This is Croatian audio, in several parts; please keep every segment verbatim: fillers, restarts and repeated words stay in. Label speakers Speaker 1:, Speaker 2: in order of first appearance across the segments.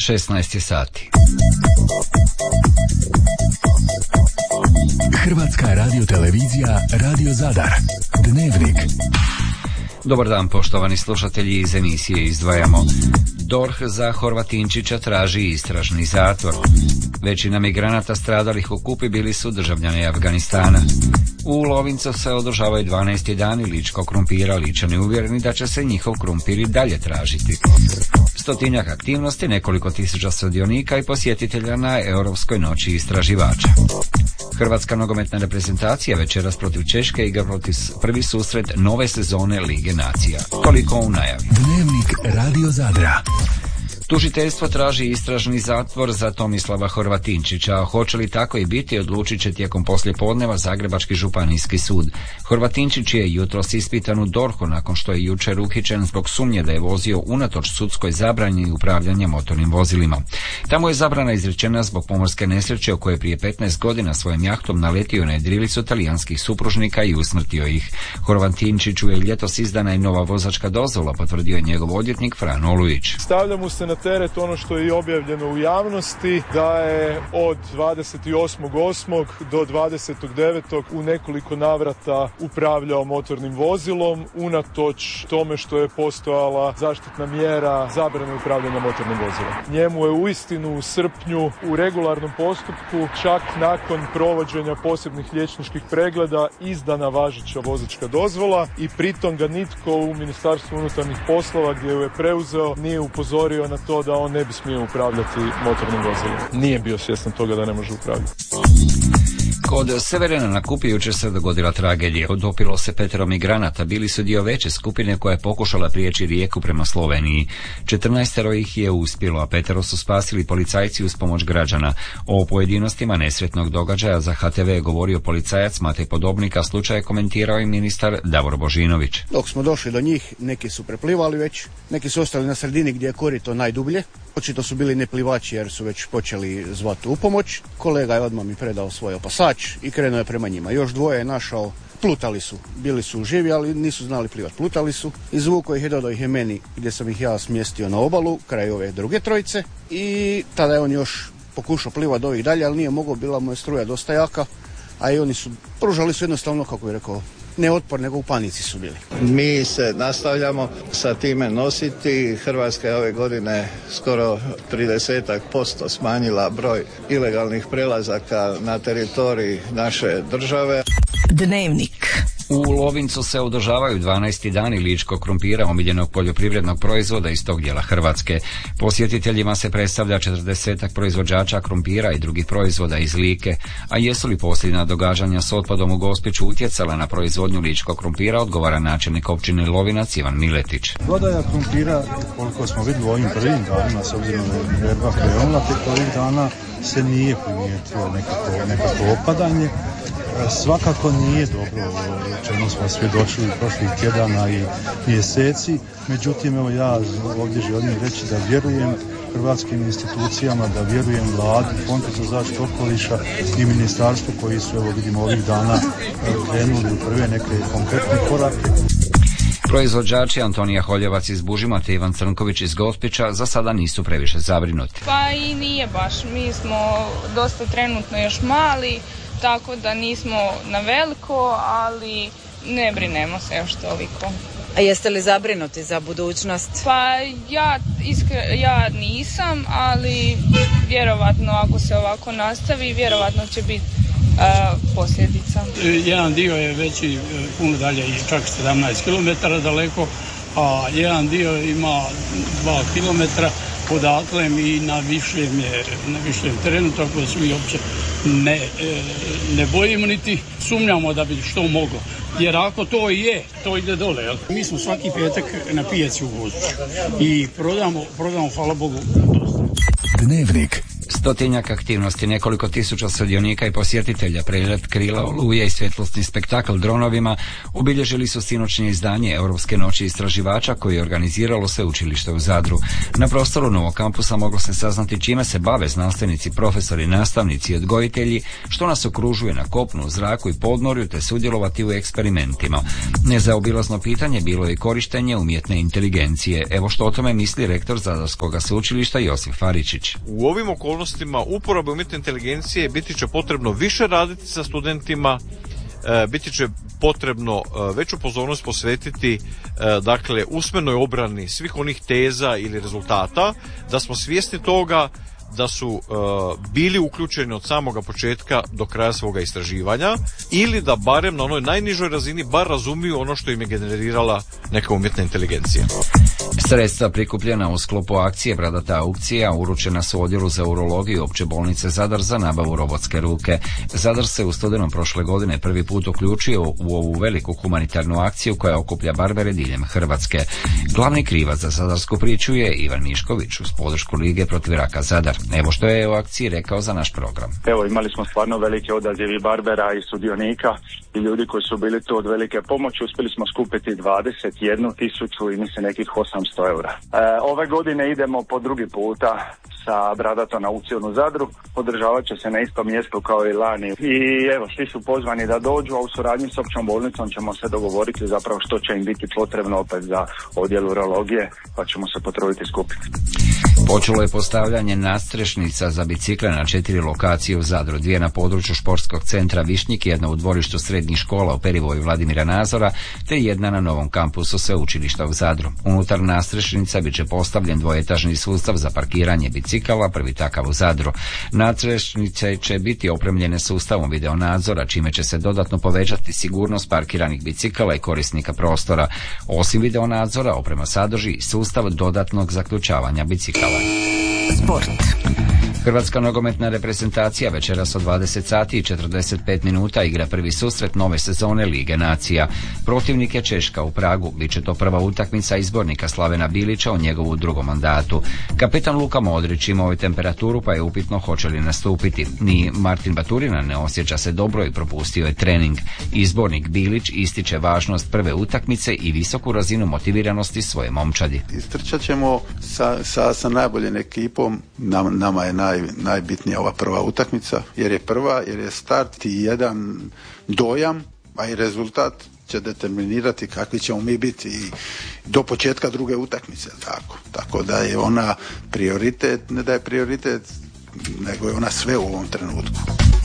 Speaker 1: šesnaest je sati.
Speaker 2: Hrvatska radiotelevizija Radio Zadar. Dnevnik.
Speaker 1: Dobar dan, poštovani slušatelji, iz emisije izdvajamo. D O R H za Horvatinčića traži istražni zatvor. Većina migranata stradalih u Kupi bili su državljani Afganistana. U Lovincu se održavaju dvanaesti dani ličkog krumpira, Ličani uvjereni da će se njihov krumpir i dalje tražiti. Stotinjak aktivnosti, nekoliko tisuća sudionika i posjetitelja na Europskoj noći istraživača. Hrvatska nogometna reprezentacija večeras protiv Češke igra protiv prvi susret nove sezone Lige nacija. Toliko u najavi.
Speaker 2: Dnevnik Radio Zadra.
Speaker 1: Tužiteljstvo traži istražni zatvor za Tomislava Horvatinčića, a hoće li tako i biti, odlučit će tijekom poslijepodneva Zagrebački županijski sud. Horvatinčić je jutros ispitan u D O R H-u nakon što je jučer uhićen zbog sumnje da je vozio unatoč sudskoj zabrani upravljanja motornim vozilima. Tamo je zabrana izrečena zbog pomorske nesreće u kojoj je prije petnaest godina svojim jahtom naletio na jedrilicu talijanskih supružnika i usmrtio ih. Horvatinčiću je ljetos izdana i nova vozačka dozvola, potvrdio je njegov odvjetnik Fran Olujić.
Speaker 3: Stavlja mu se na teret ono što je i objavljeno u javnosti, da je od dvadeset osmog osmog do dvadesetog devetog u nekoliko navrata upravljao motornim vozilom, unatoč tome što je postojala zaštitna mjera zabrane upravljanja motornim vozilom. Njemu je uistinu u srpnju u regularnom postupku, čak nakon provođenja posebnih liječničkih pregleda, izdana važeća vozačka dozvola i pritom ga nitko u Ministarstvu unutarnjih poslova, gdje ju je preuzeo, nije upozorio na to da on ne bi smio upravljati motornim vozilom. Nije bio svjestan toga da ne može upravljati.
Speaker 1: Kod Severina na Kupi jučer se dogodila tragedija. Utopilo se petero migranata, bili su dio veće skupine koja je pokušala prijeći rijeku prema Sloveniji. Četrnaestero ih je uspjelo, a petero su spasili policajci uz pomoć građana. O pojedinostima nesretnog događaja za H T V je govorio policajac Matej Podobnik, a slučaj je komentirao i ministar Davor Božinović.
Speaker 4: Dok smo došli do njih, neki su preplivali već, neki su ostali na sredini gdje je korito najdublje. Očito su bili neplivači jer su već počeli zvati u pomoć. Kolega je odmah mi predao svoj opasač i krenuo je prema njima. Još dvoje je našao, plutali su, bili su živi, ali nisu znali plivati, plutali su. Izvukao ih je, dodao ih je meni gdje sam ih ja smjestio na obalu, kraj ove druge trojice. I tada je on još pokušao plivati do ovih dalje, ali nije mogao, bila mu je struja dosta jaka, a i oni su, pružali su jednostavno, kako bih rekao, ne otpor, nego u panici su bili.
Speaker 5: Mi se nastavljamo sa time nositi. Hrvatska je ove godine skoro trideset posto smanjila broj ilegalnih prelazaka na teritoriji naše države.
Speaker 2: Dnevnik.
Speaker 1: U Lovincu se održavaju dvanaesti dani ličkog krumpira, omiljenog poljoprivrednog proizvoda iz tog dijela Hrvatske. Posjetiteljima se predstavlja četrdesetak proizvođača krumpira i drugih proizvoda iz Like, a jesu li posljednja događanja s otpadom u Gospiću utjecala na proizvodnju ličkog krumpira, odgovara načelnik općine Lovinac Ivan Miletić.
Speaker 6: Prodaja krumpira, koliko smo vidjeli u ovim prvim danima, s obzirom da je berba krenula, tek ovih dana se nije primijetilo nekako, nekako opadanje. Svakako nije dobro, o čemu smo svjedočili prošlih tjedana i mjeseci, međutim evo ja ovdje želim reći da vjerujem hrvatskim institucijama, da vjerujem vladi, Fondu za zaštitu okoliša i ministarstvu koji su, evo vidimo, ovih dana krenuli u prve neke konkretne korake.
Speaker 1: Proizvođači Antonija Holjevac iz Bužima te Ivan Crnković iz Gospića za sada nisu previše zabrinuti.
Speaker 7: Pa i nije baš, mi smo dosta trenutno još mali, tako da nismo na veliko, ali ne brinemo se još toliko.
Speaker 8: A jeste li zabrinuti za budućnost?
Speaker 7: Pa ja, iskre, ja nisam, ali vjerovatno ako se ovako nastavi, vjerovatno će biti uh, posljedica.
Speaker 9: Jedan dio je veći, puno dalje, čak sedamnaest kilometara daleko, a jedan dio ima dva kilometra odatle i na višem je, na višem terenu, tako da se mi uopće ne, ne bojimo niti sumnjamo da bi što moglo. Jer ako to je, to ide dole. Jel? Mi smo svaki petak na pijaci u Gospiću i prodamo, prodamo, hvala Bogu, dosta.
Speaker 2: Dnevnik.
Speaker 1: Stotinjak aktivnosti, nekoliko tisuća sudionika i posjetitelja, prelet krila oluje i svjetlosni spektakl dronovima obilježili su sinoćnje izdanje Europske noći istraživača koje je organiziralo sveučilište u Zadru. Na prostoru novog kampusa moglo se saznati čime se bave znanstvenici, profesori, nastavnici i odgojitelji, što nas okružuje na kopnu, u zraku i podmorju, te sudjelovati u eksperimentima. Nezaobilazno pitanje bilo je korištenje umjetne inteligencije. Evo što o tome misli rektor Zadarskog sveučilišta Josip Faričić.
Speaker 10: U ovim okolnostima uporabe umjetne inteligencije biti će potrebno više raditi sa studentima, e, biti će potrebno e, veću pozornost posvetiti e, dakle usmenoj obrani svih onih teza ili rezultata, da smo svjesni toga da su uh, bili uključeni od samoga početka do kraja svoga istraživanja, ili da barem na onoj najnižoj razini bar razumiju ono što im je generirala neka umjetna inteligencija.
Speaker 1: Sredstva prikupljena u sklopu akcije Bradata aukcija uručena su odjelu za urologiju Opće bolnice Zadar za nabavu robotske ruke. Zadar se u studenom prošle godine prvi put uključio u ovu veliku humanitarnu akciju koja okuplja barbere diljem Hrvatske. Glavni krivac za zadarsku priču je Ivan Mišković uz podršku Lige protiv raka Zadar. Evo što je u akciji rekao za naš program.
Speaker 11: Evo, imali smo stvarno velike odazivi barbera i sudionika i ljudi koji su bili tu od velike pomoći. Uspjeli smo skupiti dvadeset jednu tisuću i mislim nekih osamsto eura. E, ove godine idemo po drugi puta sa Bradatom aukcijom u Zadru. Održavat će se na istom mjestu kao i lani. I evo, svi su pozvani da dođu, a u suradnji s Općom bolnicom ćemo se dogovoriti zapravo što će im biti potrebno opet za odjel urologije, pa ćemo se potruditi skupiti.
Speaker 1: Počelo je postavljanje nadstrešnica za bicikle na četiri lokacije u Zadru, dvije na području športskog centra Višnjik, jedna u dvorištu srednjih škola u Perivoju Vladimira Nazora, te jedna na novom kampusu sveučilišta u Zadru. Unutar nadstrešnica bit će postavljen dvoetažni sustav za parkiranje bicikala, prvi takav u Zadru. Nadstrešnice će biti opremljene sustavom videonadzora, čime će se dodatno povećati sigurnost parkiranih bicikala i korisnika prostora. Osim videonadzora, oprema sadrži i sustav dodatnog zaključavanja bicikala.
Speaker 2: Sport.
Speaker 1: Hrvatska nogometna reprezentacija večeras od dvadeset sati i četrdeset pet minuta igra prvi susret nove sezone Lige nacija. Protivnik je Češka u Pragu. Biće to prva utakmica izbornika Slavena Bilića u njegovu drugom mandatu. Kapetan Luka Modrić imao je temperaturu pa je upitno hoće li nastupiti. Ni Martin Baturina ne osjeća se dobro i propustio je trening. Izbornik Bilić ističe važnost prve utakmice i visoku razinu motiviranosti svoje momčadi.
Speaker 12: Istrčat ćemo sa, sa, sa najboljim ekipom. Nam, nama je naj najbitnija ova prva utakmica, jer je prva, jer je start i jedan dojam, a i rezultat će determinirati kakvi ćemo mi biti i do početka druge utakmice. Tako, tako da je ona prioritet, ne da je prioritet, nego je ona sve u ovom trenutku.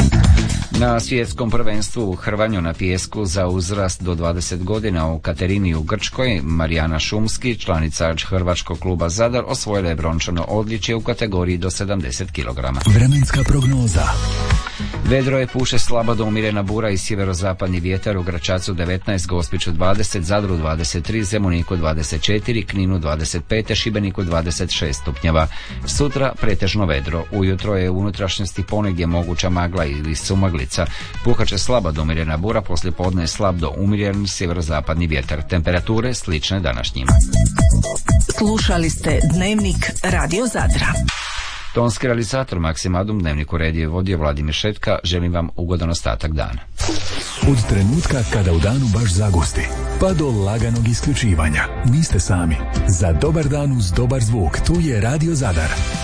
Speaker 1: Na svjetskom prvenstvu u hrvanju na pijesku za uzrast do dvadeset godina u Katerini u Grčkoj, Marijana Šumski, članica hrvačkog kluba Zadar, osvojila je brončano odličje u kategoriji do sedamdeset kilograma.
Speaker 2: Vremenska prognoza.
Speaker 1: Vedro je, puše slaba do umjerena bura i sjeverozapadni vjetar, u Gračacu devetnaest, Gospiću dvadeset, Zadru dvadeset tri, Zemuniku dvadeset četiri, Kninu dvadeset pet, Šibeniku dvadeset šest stupnjeva. Sutra pretežno vedro, ujutro je u unutrašnjosti ponegdje moguća magla ili sumaglica. Puhaće slaba do umjerena bura, poslije podne slab do umjeren sjeverozapadni vjetar. Temperature slične današnjima.
Speaker 2: Slušali ste Dnevnik Radio Zadra.
Speaker 1: Tonski realizator Maksim Adum, Dnevnik uredio i vodio Vladimir Šetka. Želim vam ugodan ostatak dana.
Speaker 2: Od trenutka kada u danu baš zagusti, pa do laganog isključivanja, niste sami. Za dobar dan uz dobar zvuk, tu je Radio Zadar.